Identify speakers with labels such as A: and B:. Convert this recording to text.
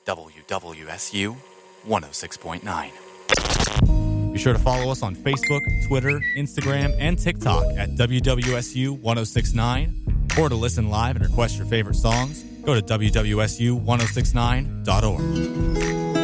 A: WWSU 106.9. Be sure to follow us on Facebook, Twitter, Instagram, and TikTok at WWSU 106.9, or to listen live and request your favorite songs, go to WWSU1069.org.